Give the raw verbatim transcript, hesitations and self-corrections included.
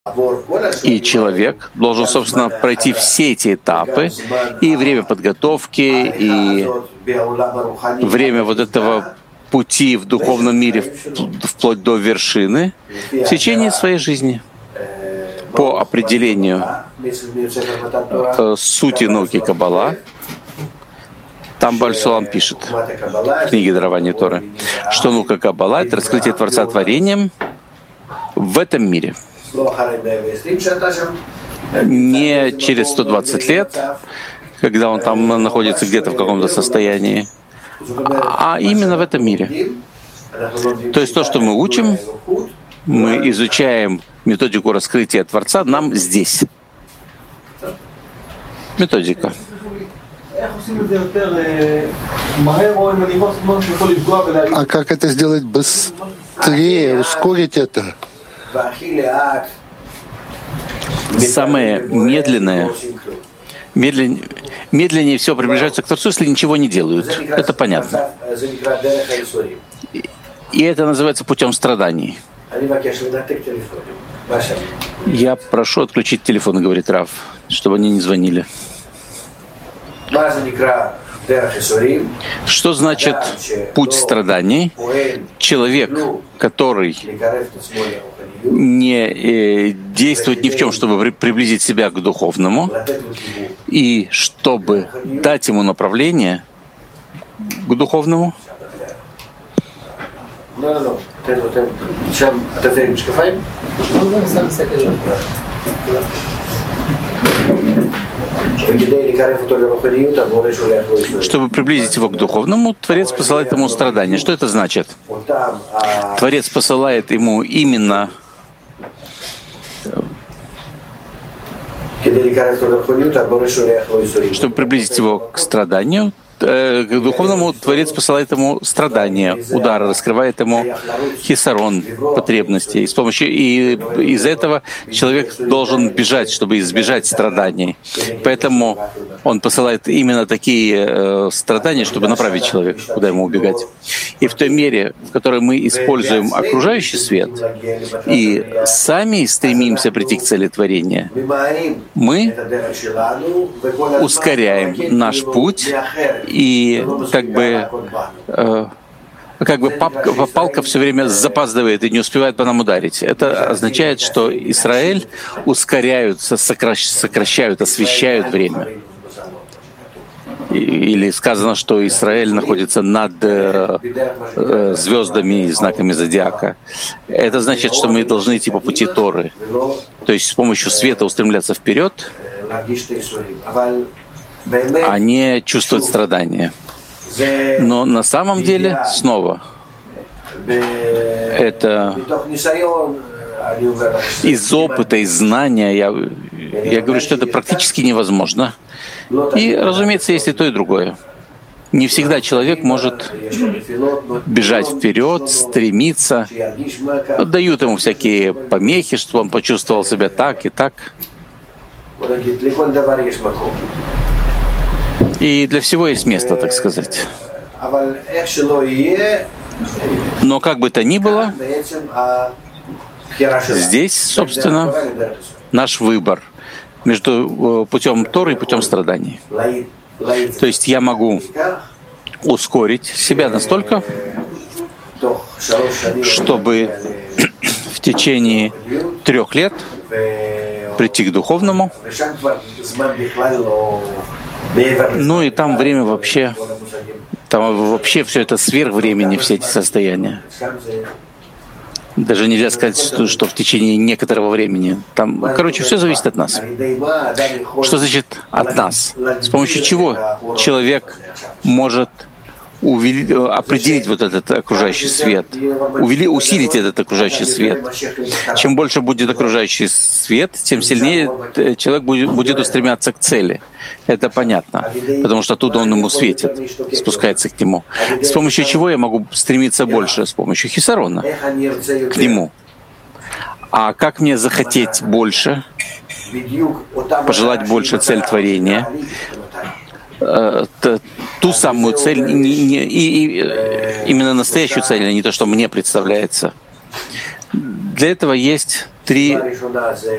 И человек должен, собственно, пройти все эти этапы, и время подготовки, и время вот этого пути в духовном мире вплоть до вершины в течение своей жизни. По определению э, сути науки Каббала, там Бааль Сулам пишет в книге «Дарование Торы», что наука Каббала — это раскрытие Творца творением в этом мире. Не через сто двадцать лет, когда он там находится где-то в каком-то состоянии, а именно в этом мире. То есть то, что мы учим, мы изучаем методику раскрытия Творца нам здесь. Методика. А как это сделать быстрее, ускорить это? Самое медленное, медлен, медленнее всего приближаются к Творцу, если ничего не делают. Это понятно. И это называется путем страданий. Я прошу отключить телефон, говорит Рав, чтобы они не звонили. Что значит путь страданий? Человек, который не э, действует ни в чем, чтобы приблизить себя к духовному, и чтобы дать ему направление к духовному. Чтобы приблизить его к духовному, Творец посылает ему страдания. Что это значит? Творец посылает ему именно чтобы приблизить его к страданию, к духовному, Творец посылает ему страдания, удары, раскрывает ему хисарон, потребности. И с помощью и из этого человек должен бежать, чтобы избежать страданий. Поэтому он посылает именно такие э, страдания, чтобы направить человека, куда ему убегать. И в той мере, в которой мы используем окружающий свет и сами стремимся прийти к цели творения, мы ускоряем наш путь. И как бы, э, как бы папка, палка все время запаздывает и не успевает по нам ударить. Это означает, что Израиль ускоряются, сокращ, сокращают, освещают время. Или сказано, что Израиль находится над э, э, звездами и знаками зодиака. Это значит, что мы должны идти по пути Торы, то есть с помощью света устремляться вперед, а не чувствовать страдания. Но на самом деле, снова, это из опыта, из знания, я, я говорю, что это практически невозможно. И, разумеется, есть и то, и другое. Не всегда человек может бежать вперед, стремиться. Дают ему всякие помехи, чтобы он почувствовал себя так и так. И для всего есть место, так сказать. Но как бы то ни было, здесь, собственно, наш выбор между путем Торы и путем страданий. То есть я могу ускорить себя настолько, чтобы в течение трех лет прийти к духовному. Ну и там время вообще, там вообще все это сверх времени, все эти состояния. Даже нельзя сказать, что, что в течение некоторого времени. Там, короче, все зависит от нас. Что значит от нас? С помощью чего человек может увели, определить вот этот окружающий свет, увели, усилить этот окружающий свет. Чем больше будет окружающий свет, тем сильнее человек будет, будет устремляться к цели. Это понятно, потому что оттуда он ему светит, спускается к нему. С помощью чего я могу стремиться больше? С помощью хисарона к нему. А как мне захотеть больше, пожелать больше цель творения, ту самую цель, не, не, и, и, именно настоящую цель, а не то, что мне представляется. Для этого есть внутри